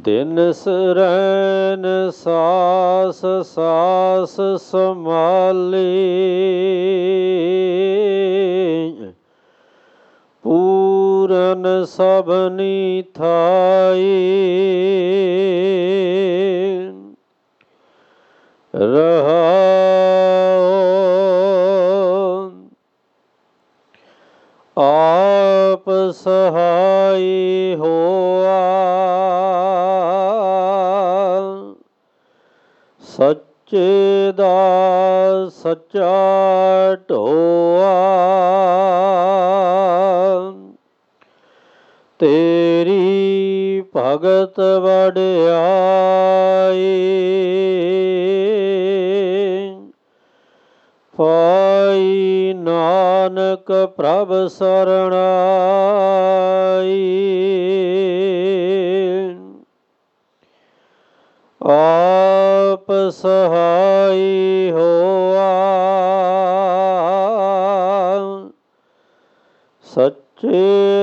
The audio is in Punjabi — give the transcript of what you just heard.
ਦਿਨ ਸਰੈਣ ਸਾਸ ਸਾਸ ਸੰਭਾਲੀ, ਪੂਰਨ ਸਭਨੀ ਥਾਈ। ਰਹਾਉ ਆਪ ਸਹਾਈ ਹੋਆ, ਸੱਚੇ ਦਾ ਸੱਚਾ ਢੋਆ। ਤੇਰੀ ਭਗਤ ਵਡਿਆਈ, ਪਾਈ ਨਾਨਕ ਪ੍ਰਭ ਸਰਣਾਈ। ਆਪ ਸਹਾਈ ਹੋਆ, ਸੱਚੇ